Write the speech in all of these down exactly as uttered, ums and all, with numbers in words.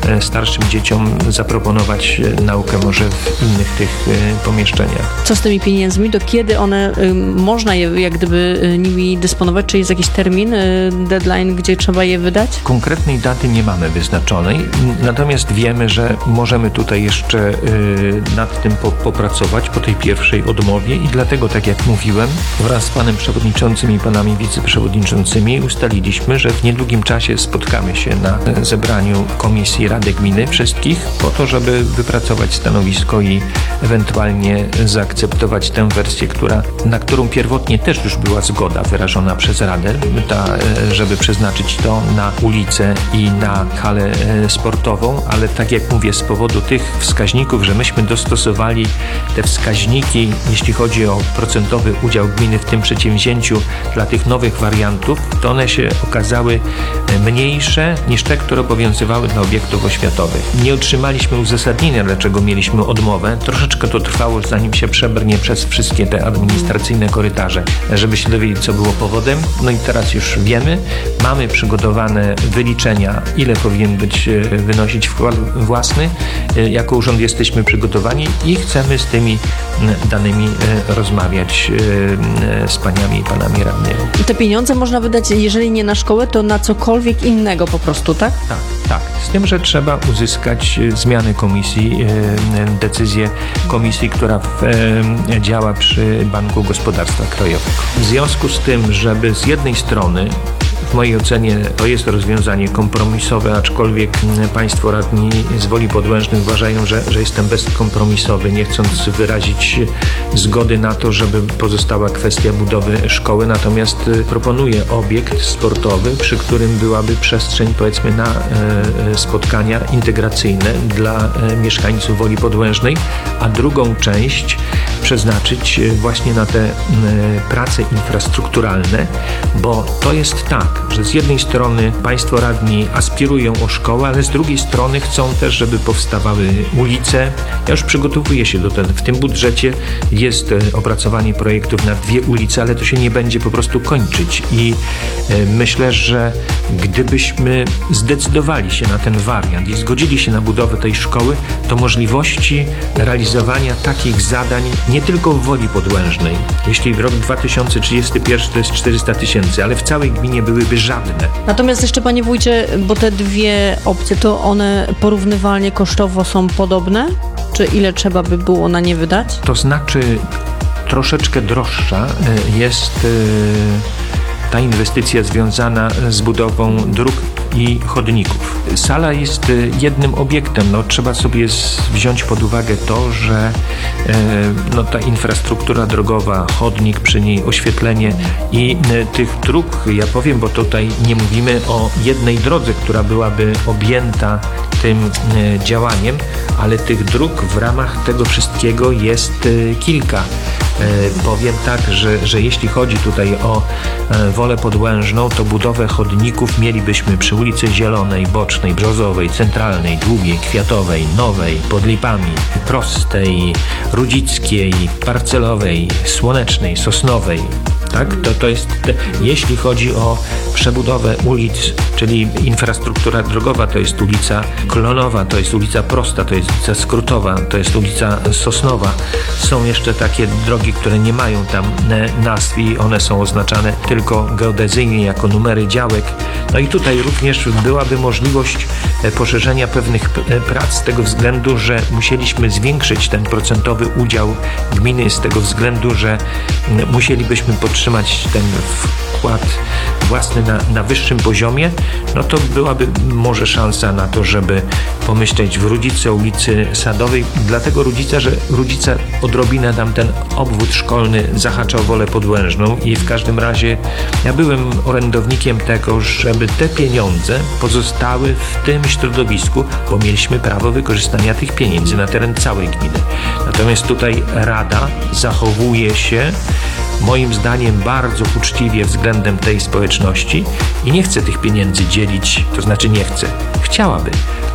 starszym dzieciom zaproponować naukę może w innych tych pomieszczeniach. Co z tymi pieniędzmi? Do kiedy one, y, można je jak gdyby y, nimi dysponować? Czy jest jakiś termin, y, deadline, gdzie trzeba je wydać? Konkretnej daty nie mamy wyznaczonej, natomiast wiemy, że możemy tutaj jeszcze y, nad tym po, popracować po tej pierwszej odmowie i dlatego, tak jak mówiłem, wraz z panem przewodniczącym i panami wiceprzewodniczącymi ustaliliśmy, że w niedługim czasie spotkamy się na zebraniu Komisji Rady Gminy wszystkich po to, żeby wypracować stanowisko i ewentualnie zaakceptować tę wersję, która, na którą pierwotnie też już była zgoda wyrażona przez Radę, ta, żeby przeznaczyć to na ulicę i na halę sportową, ale tak jak mówię, z powodu tych wskaźników, że myśmy dostosowali te wskaźniki, jeśli chodzi o procentowy udział gminy w tym przedsięwzięciu dla tych nowych wariantów, to one się okazały mniejsze niż te, które obowiązywały dla obiektów oświatowych. Nie otrzymaliśmy uzasadnienia, dlaczego mieliśmy odmowę. Troszeczkę to trwało, zanim się przebrnie przez wszystkie te administracyjne korytarze, żeby się dowiedzieć, co było powodem. No i teraz już wiemy. Mamy przygotowane wyliczenia, ile powinien być wynosić wkład własny. Jako urząd jesteśmy przygotowani i chcemy z tymi danymi rozmawiać z paniami i panami radnymi. Te pieniądze można wydać, jeżeli nie na szkołę, to na cokolwiek innego po prostu, tak? Tak, tak. Z tym, że trzeba uzyskać zmiany komisji, decyzję komisji, która działa przy Banku Gospodarstwa Krajowego. W związku z tym, żeby z jednej strony, w mojej ocenie to jest rozwiązanie kompromisowe, aczkolwiek państwo radni z Woli Podłężnych uważają, że, że jestem bezkompromisowy, nie chcąc wyrazić zgody na to, żeby pozostała kwestia budowy szkoły, natomiast proponuję obiekt sportowy, przy którym byłaby przestrzeń, powiedzmy, na e, spotkania integracyjne dla e, mieszkańców Woli Podłężnej, a drugą część przeznaczyć właśnie na te e, prace infrastrukturalne, bo to jest tak, że z jednej strony państwo radni aspirują o szkołę, ale z drugiej strony chcą też, żeby powstawały ulice. Ja już przygotowuję się do tego. W tym budżecie jest opracowanie projektów na dwie ulice, ale to się nie będzie po prostu kończyć i myślę, że gdybyśmy zdecydowali się na ten wariant i zgodzili się na budowę tej szkoły, to możliwości realizowania takich zadań nie tylko w Woli Podłężnej, jeśli w rok dwa tysiące trzydziesty pierwszy to jest czterysta tysięcy, ale w całej gminie byłyby żadne. Natomiast jeszcze, panie wójcie, bo te dwie opcje, to one porównywalnie kosztowo są podobne? Czy ile trzeba by było na nie wydać? To znaczy troszeczkę droższa jest ta inwestycja związana z budową dróg i chodników. Sala jest jednym obiektem. No, trzeba sobie wziąć pod uwagę to, że e, no, ta infrastruktura drogowa, chodnik przy niej, oświetlenie i e, tych dróg, ja powiem, bo tutaj nie mówimy o jednej drodze, która byłaby objęta tym e, działaniem, ale tych dróg w ramach tego wszystkiego jest e, kilka. E, powiem tak, że, że jeśli chodzi tutaj o e, Wolę Podłężną, to budowę chodników mielibyśmy przy ulicy Zielonej, Bocznej, Brzozowej, Centralnej, Długiej, Kwiatowej, Nowej, pod Lipami, Prostej, Rudzickiej, Parcelowej, Słonecznej, Sosnowej. Tak? To, to jest, te, jeśli chodzi o przebudowę ulic, czyli infrastruktura drogowa, to jest ulica Klonowa, to jest ulica Prosta, to jest ulica Skrótowa, to jest ulica Sosnowa. Są jeszcze takie drogi, które nie mają tam nazw i one są oznaczane tylko geodezyjnie jako numery działek. No i tutaj również byłaby możliwość poszerzenia pewnych prac z tego względu, że musieliśmy zwiększyć ten procentowy udział gminy, z tego względu, że musielibyśmy podtrzymać ten wkład własny na, na wyższym poziomie, no to byłaby może szansa na to, żeby pomyśleć w Rudzice, ulicy Sadowej. Dlatego Rudzica, że Rudzica odrobinę tam ten obwód szkolny zahacza o Wolę Podłężną i w każdym razie ja byłem orędownikiem tego, żeby te pieniądze pozostały w tym środowisku, bo mieliśmy prawo wykorzystania tych pieniędzy na teren całej gminy. Natomiast tutaj Rada zachowuje się moim zdaniem bardzo uczciwie względem tej społeczności i nie chce tych pieniędzy dzielić, to znaczy nie chce. Chciałaby,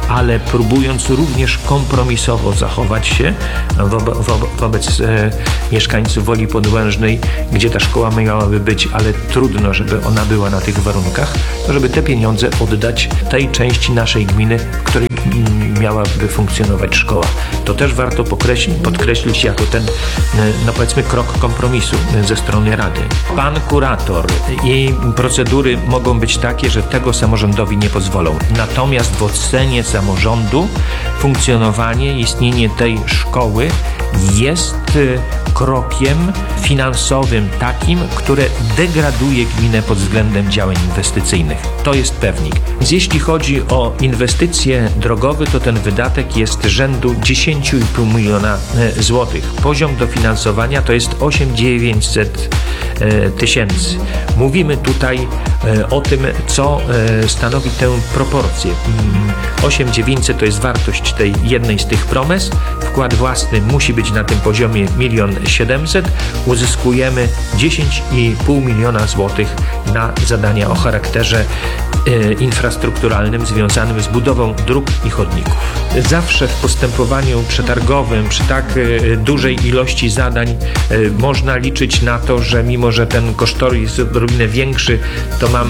ale próbując również kompromisowo zachować się wo- wo- wobec e, mieszkańców Woli Podłężnej, gdzie ta szkoła miałaby być, ale trudno, żeby ona była na tych warunkach, to żeby te pieniądze oddać tej części naszej gminy, w której mm, miałaby funkcjonować szkoła. To też warto pokreślić, podkreślić jako ten, e, no powiedzmy, krok kompromisu ze strony Rady. Pan kurator i procedury mogą być takie, że tego samorządowi nie pozwolą. Natomiast w ocenie samorządu funkcjonowanie, istnienie tej szkoły jest krokiem finansowym takim, które degraduje gminę pod względem działań inwestycyjnych. To jest pewnik. Więc jeśli chodzi o inwestycje drogowe, to ten wydatek jest rzędu dziesięć i pół miliona złotych. Poziom dofinansowania to jest osiem tysięcy dziewięćset tysięcy. Mówimy tutaj o tym, co stanowi tę proporcję. osiem tysięcy dziewięćset to jest wartość tej jednej z tych promes. Wkład własny musi być na tym poziomie milion siedemset. Uzyskujemy dziesięć i pół miliona złotych na zadania o charakterze infrastrukturalnym związanym z budową dróg i chodników. Zawsze w postępowaniu przetargowym przy tak dużej ilości zadań można liczyć na to, że mimo, że ten kosztorys jest odrobinę większy, to mam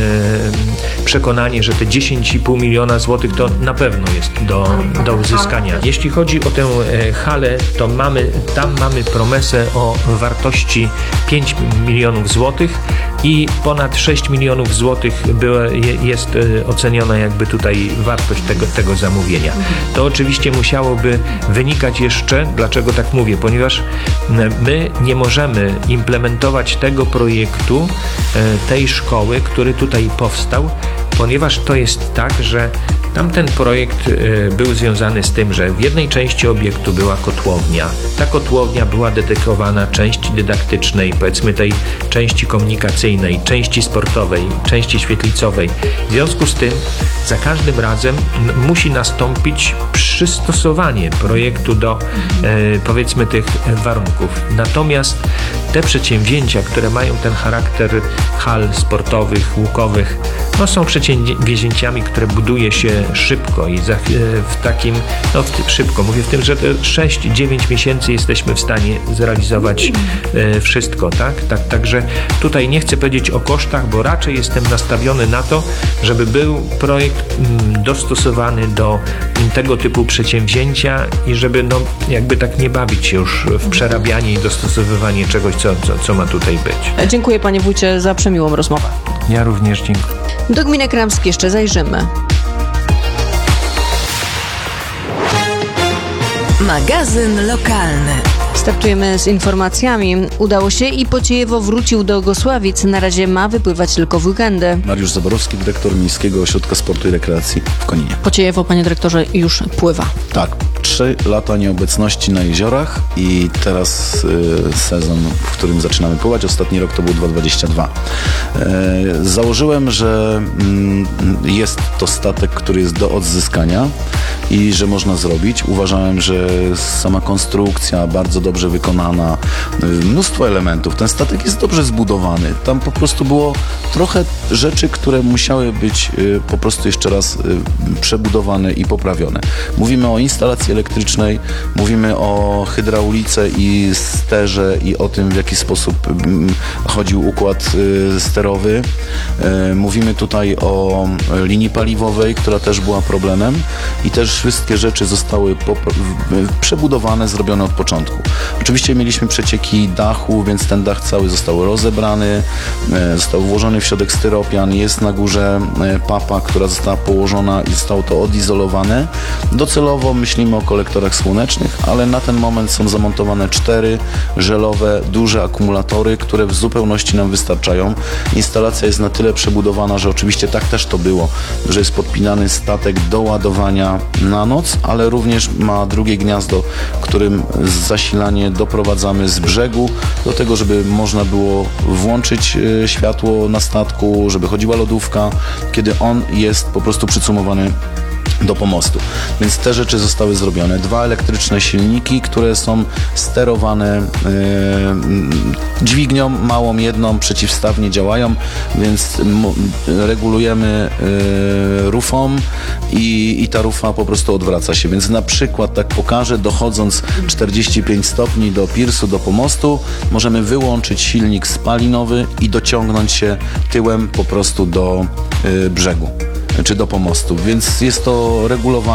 przekonanie, że te dziesięć i pół miliona złotych to na pewno jest do, do uzyskania. Jeśli chodzi o tę halę, to mamy, tam mamy promesę o wartości pięć milionów złotych i ponad sześć milionów złotych była, jest oceniona jakby tutaj wartość tego, tego zamówienia. To oczywiście musiałoby wynikać jeszcze, dlaczego tak mówię, ponieważ my nie możemy implementować tego projektu, tej szkoły, który tutaj powstał, ponieważ to jest tak, że tamten projekt był związany z tym, że w jednej części obiektu była kotłownia. Ta kotłownia była dedykowana części dydaktycznej, powiedzmy tej części komunikacyjnej, części sportowej, części świetlicowej. W związku z tym za każdym razem musi nastąpić przystosowanie projektu do powiedzmy tych warunków. Natomiast te przedsięwzięcia, które mają ten charakter hal sportowych, łukowych, no są przedsięwzięciami, które buduje się szybko i za, w takim, no w, szybko, mówię w tym, że sześć dziewięć miesięcy jesteśmy w stanie zrealizować e, wszystko, tak? tak? Także tutaj nie chcę powiedzieć o kosztach, bo raczej jestem nastawiony na to, żeby był projekt m, dostosowany do m, tego typu przedsięwzięcia i żeby no jakby tak nie bawić się już w przerabianie i dostosowywanie czegoś, co, co, co ma tutaj być. Dziękuję panie wójcie za przemiłą rozmowę. Ja również dziękuję. Do gminy Kramskie jeszcze zajrzymy. Magazyn lokalny. Startujemy z informacjami. Udało się i Pociejewo wrócił do Gosławic. Na razie ma wypływać tylko w weekendy. Mariusz Zaborowski, dyrektor Miejskiego Ośrodka Sportu i Rekreacji w Koninie. Pociejewo, panie dyrektorze, już pływa. Tak, trzy lata nieobecności na jeziorach i teraz y, sezon, w którym zaczynamy pływać. Ostatni rok to był dwa tysiące dwudziesty drugi. Y, założyłem, że y, jest to statek, który jest do odzyskania i że można zrobić. Uważałem, że sama konstrukcja bardzo dobrze wykonana, mnóstwo elementów. Ten statek jest dobrze zbudowany. Tam po prostu było trochę rzeczy, które musiały być y, po prostu jeszcze raz y, przebudowane i poprawione. Mówimy o instalacji elektrycznej, mówimy o hydraulice i sterze i o tym, w jaki sposób y, chodził układ y, sterowy. Y, mówimy tutaj o linii paliwowej, która też była problemem i też wszystkie rzeczy zostały popra- przebudowane, zrobione od początku. Oczywiście mieliśmy przecieki dachu, więc ten dach cały został rozebrany, został włożony w środek styropian, jest na górze papa, która została położona i zostało to odizolowane. Docelowo myślimy o kolektorach słonecznych, ale na ten moment są zamontowane cztery żelowe, duże akumulatory, które w zupełności nam wystarczają. Instalacja jest na tyle przebudowana, że oczywiście tak też to było, że jest podpinany statek do ładowania na noc, ale również ma drugie gniazdo, którym zasilanie doprowadzamy z brzegu do tego, żeby można było włączyć światło na statku, żeby chodziła lodówka, kiedy on jest po prostu przycumowany do pomostu. Więc te rzeczy zostały zrobione. Dwa elektryczne silniki, które są sterowane e, dźwignią małą jedną, przeciwstawnie działają, więc m, regulujemy e, rufą i, i ta rufa po prostu odwraca się. Więc na przykład, tak pokażę, dochodząc czterdzieści pięć stopni do pirsu, do pomostu, możemy wyłączyć silnik spalinowy i dociągnąć się tyłem po prostu do e, brzegu czy do pomostu, więc jest to regulowane